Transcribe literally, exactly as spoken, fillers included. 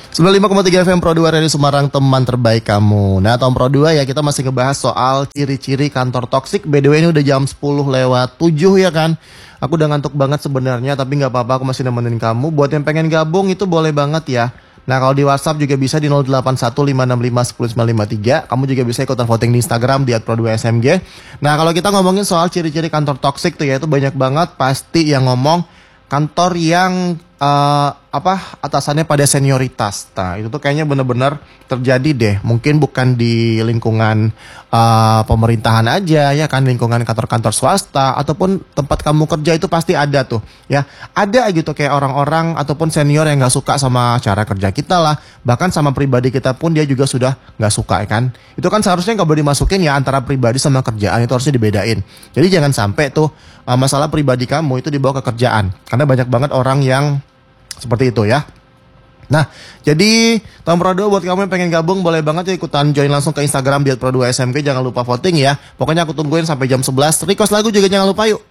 sembilan puluh lima koma tiga F M Pro dua Radio Semarang, teman terbaik kamu. Nah, tahun Pro dua ya, kita masih ngebahas soal ciri-ciri kantor toksik. By the way, ini udah jam sepuluh lewat tujuh ya kan. Aku udah ngantuk banget sebenarnya, tapi nggak apa-apa, aku masih nemenin kamu. Buat yang pengen gabung itu boleh banget ya. Nah, kalau di WhatsApp juga bisa di nol delapan satu lima enam lima satu nol sembilan lima tiga. Kamu juga bisa ikutan voting di Instagram di at pro dua S M G. Nah, kalau kita ngomongin soal ciri-ciri kantor toksik tuh ya, itu banyak banget pasti yang ngomong kantor yang uh, apa atasannya pada senioritas. Nah, itu tuh kayaknya bener-bener terjadi deh. Mungkin bukan di lingkungan uh, pemerintahan aja ya kan, lingkungan kantor-kantor swasta ataupun tempat kamu kerja itu pasti ada tuh ya. Ada gitu kayak orang-orang ataupun senior yang nggak suka sama cara kerja kita lah. Bahkan sama pribadi kita pun dia juga sudah nggak suka ya kan. Itu kan seharusnya nggak boleh dimasukin ya, antara pribadi sama kerjaan itu harusnya dibedain. Jadi jangan sampai tuh uh, masalah pribadi kamu itu dibawa ke kerjaan. Karena banyak banget orang yang seperti itu ya. Nah, jadi tahun Pro dua buat kamu yang pengen gabung boleh banget ya ikutan join langsung ke Instagram di at pro dua S M G. Jangan lupa voting ya. Pokoknya aku tungguin sampai jam sebelas. Request lagu juga jangan lupa yuk.